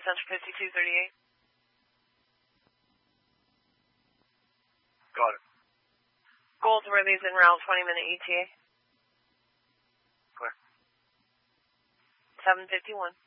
Central 5238. Got it. Goldsworthy's en route, 20-minute ETA. Clear. 751.